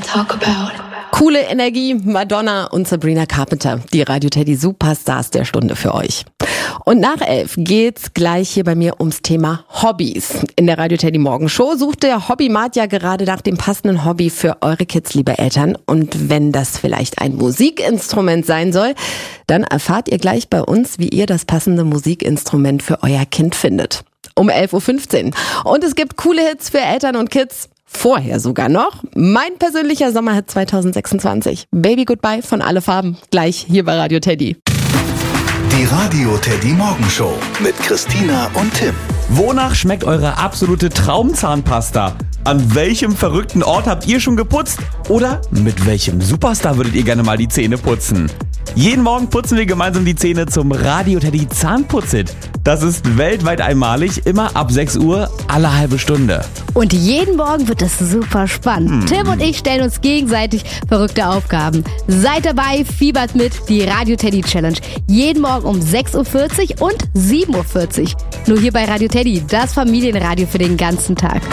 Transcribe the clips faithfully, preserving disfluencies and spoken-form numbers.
talk about. Coole Energie, Madonna und Sabrina Carpenter, die Radio Teddy Superstars der Stunde für euch. Und nach elf geht's gleich hier bei mir ums Thema Hobbys. In der Radio Teddy Morgenshow sucht der Hobbymat ja gerade nach dem passenden Hobby für eure Kids, liebe Eltern. Und wenn das vielleicht ein Musikinstrument sein soll, dann erfahrt ihr gleich bei uns, wie ihr das passende Musikinstrument für euer Kind findet. Um elf Uhr fünfzehn. Und es gibt coole Hits für Eltern und Kids. Vorher sogar noch mein persönlicher Sommerhit zwanzig sechsundzwanzig. Baby Goodbye von Alle Farben. Gleich hier bei Radio Teddy. Die Radio Teddy Morgenshow mit Christina und Tim. Wonach schmeckt eure absolute Traumzahnpasta? An welchem verrückten Ort habt ihr schon geputzt? Oder mit welchem Superstar würdet ihr gerne mal die Zähne putzen? Jeden Morgen putzen wir gemeinsam die Zähne zum Radio Teddy Zahnputzit. Das ist weltweit einmalig, immer ab sechs Uhr, alle halbe Stunde. Und jeden Morgen wird es super spannend. Hm. Tim und ich stellen uns gegenseitig verrückte Aufgaben. Seid dabei, fiebert mit, die Radio Teddy Challenge. Jeden Morgen um sechs Uhr vierzig und sieben Uhr vierzig. Nur hier bei Radio Teddy, das Familienradio für den ganzen Tag.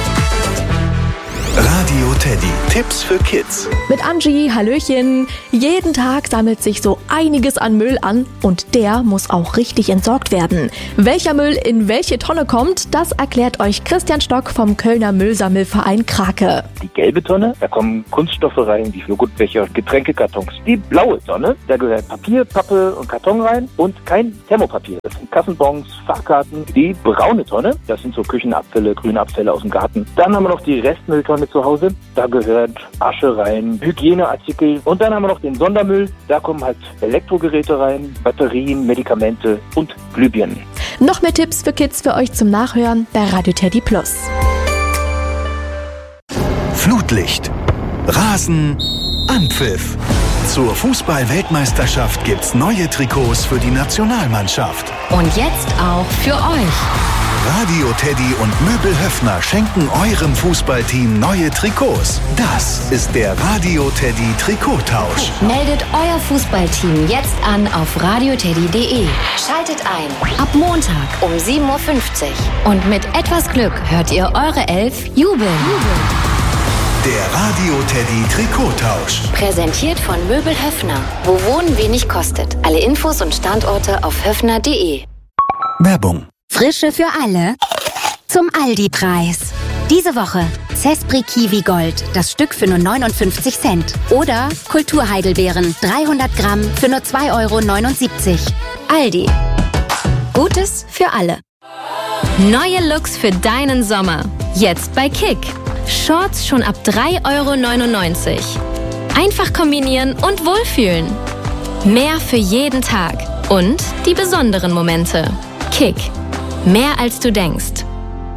Radio Teddy, Tipps für Kids. Mit Angie, Hallöchen. Jeden Tag sammelt sich so einiges an Müll an und der muss auch richtig entsorgt werden. Welcher Müll in welche Tonne kommt, das erklärt euch Christian Stock vom Kölner Müllsammelverein Krake. Die gelbe Tonne, da kommen Kunststoffe rein, wie Joghurtbecher, Getränkekartons. Die blaue Tonne, da gehört Papier, Pappe und Karton rein und kein Thermopapier. Das sind Kassenbons, Fahrkarten. Die braune Tonne, das sind so Küchenabfälle, grüne Abfälle aus dem Garten. Dann haben wir noch die Restmülltonne zu Hause. Da gehört Asche rein, Hygieneartikel und dann haben wir noch den Sondermüll. Da kommen halt Elektrogeräte rein, Batterien, Medikamente und Glühbirnen. Noch mehr Tipps für Kids für euch zum Nachhören bei Radio Teddy Plus. Flutlicht, Rasen, Anpfiff. Zur Fußball-Weltmeisterschaft gibt's neue Trikots für die Nationalmannschaft. Und jetzt auch für euch. Radio Teddy und Möbel Höffner schenken eurem Fußballteam neue Trikots. Das ist der Radio Teddy Trikottausch. Meldet euer Fußballteam jetzt an auf radio teddy punkt de. Schaltet ein. Ab Montag um sieben Uhr fünfzig. Und mit etwas Glück hört ihr eure Elf jubeln. Der Radio Teddy Trikottausch. Präsentiert von Möbel Höffner. Wo Wohnen wenig kostet. Alle Infos und Standorte auf höffner punkt de. Werbung. Frische für alle zum Aldi-Preis. Diese Woche Zespri Kiwi Gold, das Stück für nur neunundfünfzig Cent. Oder Kulturheidelbeeren, dreihundert Gramm für nur zwei Euro neunundsiebzig. Aldi. Gutes für alle. Neue Looks für deinen Sommer. Jetzt bei Kick. Shorts schon ab drei Euro neunundneunzig. Einfach kombinieren und wohlfühlen. Mehr für jeden Tag. Und die besonderen Momente. Kick. Mehr als du denkst.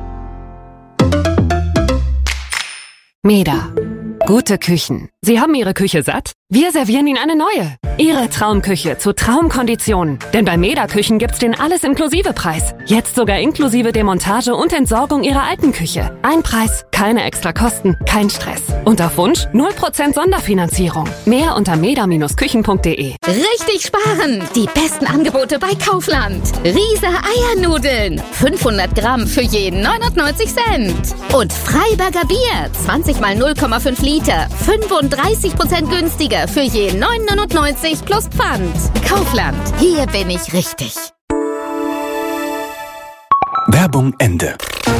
Meda. Gute Küchen. Sie haben Ihre Küche satt? Wir servieren Ihnen eine neue. Ihre Traumküche zu Traumkonditionen. Denn bei Meda Küchen gibt's den Alles-Inklusive-Preis. Jetzt sogar inklusive Demontage und Entsorgung Ihrer alten Küche. Ein Preis, keine extra Kosten, kein Stress. Und auf Wunsch null Prozent Sonderfinanzierung. Mehr unter meda Bindestrich küchen punkt de. Richtig sparen! Die besten Angebote bei Kaufland. Riese Eiernudeln. fünfhundert Gramm für jeden neunundneunzig Cent. Und Freiberger Bier. zwanzig mal null Komma fünf Liter. fünfunddreißig Prozent günstiger für jeden neun neunundneunzig plus Pfand. Kaufland. Hier bin ich richtig. Werbung Ende.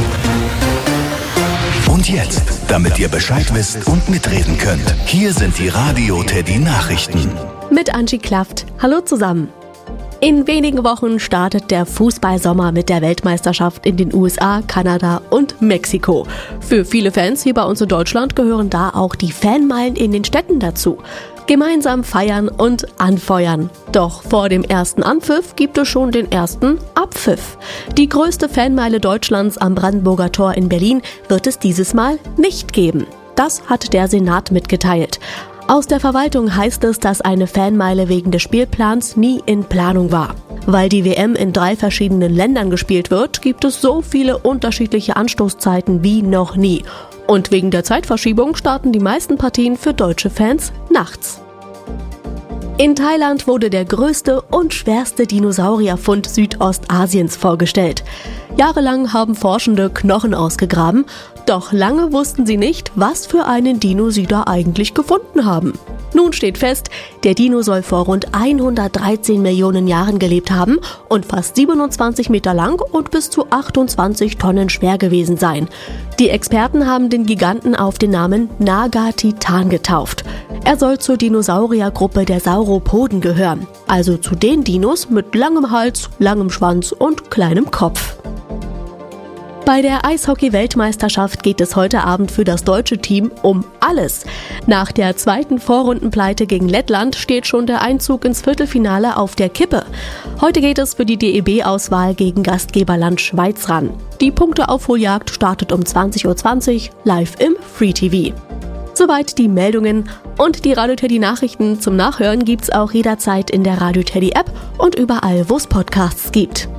Und jetzt, damit ihr Bescheid wisst und mitreden könnt, hier sind die Radio Teddy Nachrichten. Mit Angie Klaft. Hallo zusammen. In wenigen Wochen startet der Fußballsommer mit der Weltmeisterschaft in den U S A, Kanada und Mexiko. Für viele Fans hier bei uns in Deutschland gehören da auch die Fanmeilen in den Städten dazu. Gemeinsam feiern und anfeuern. Doch vor dem ersten Anpfiff gibt es schon den ersten Abpfiff. Die größte Fanmeile Deutschlands am Brandenburger Tor in Berlin wird es dieses Mal nicht geben. Das hat der Senat mitgeteilt. Aus der Verwaltung heißt es, dass eine Fanmeile wegen des Spielplans nie in Planung war. Weil die W M in drei verschiedenen Ländern gespielt wird, gibt es so viele unterschiedliche Anstoßzeiten wie noch nie. Und wegen der Zeitverschiebung starten die meisten Partien für deutsche Fans nachts. In Thailand wurde der größte und schwerste Dinosaurierfund Südostasiens vorgestellt. Jahrelang haben Forschende Knochen ausgegraben, doch lange wussten sie nicht, was für einen Dino sie da eigentlich gefunden haben. Nun steht fest, der Dino soll vor rund hundertdreizehn Millionen Jahren gelebt haben und fast siebenundzwanzig Meter lang und bis zu achtundzwanzig Tonnen schwer gewesen sein. Die Experten haben den Giganten auf den Namen Naga-Titan getauft. Er soll zur Dinosauriergruppe der Sauropoden gehören, also zu den Dinos mit langem Hals, langem Schwanz und kleinem Kopf. Bei der Eishockey-Weltmeisterschaft geht es heute Abend für das deutsche Team um alles. Nach der zweiten Vorrundenpleite gegen Lettland steht schon der Einzug ins Viertelfinale auf der Kippe. Heute geht es für die D E B-Auswahl gegen Gastgeberland Schweiz ran. Die Punkteaufholjagd startet um zwanzig Uhr zwanzig live im Free T V. Soweit die Meldungen und die Radio Teddy Nachrichten zum Nachhören gibt's auch jederzeit in der Radio Teddy App und überall, wo es Podcasts gibt.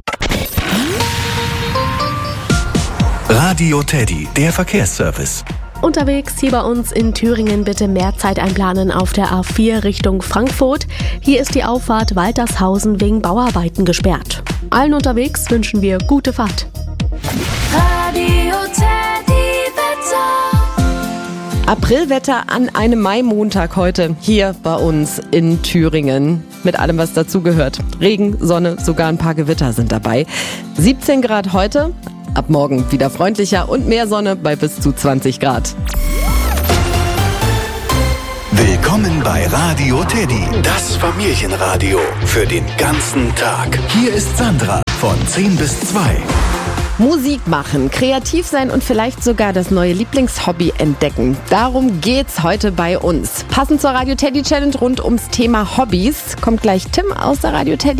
Radio Teddy, der Verkehrsservice. Unterwegs hier bei uns in Thüringen bitte mehr Zeit einplanen auf der A vier Richtung Frankfurt. Hier ist die Auffahrt Waltershausen wegen Bauarbeiten gesperrt. Allen unterwegs wünschen wir gute Fahrt. Radio Teddy Wetter. Aprilwetter an einem Maimontag heute hier bei uns in Thüringen. Mit allem, was dazugehört. Regen, Sonne, sogar ein paar Gewitter sind dabei. siebzehn Grad heute. Ab morgen wieder freundlicher und mehr Sonne bei bis zu zwanzig Grad. Willkommen bei Radio Teddy, das Familienradio für den ganzen Tag. Hier ist Sandra von zehn bis zwei. Musik machen, kreativ sein und vielleicht sogar das neue Lieblingshobby entdecken. Darum geht's heute bei uns. Passend zur Radio Teddy Challenge rund ums Thema Hobbys kommt gleich Tim aus der Radio Teddy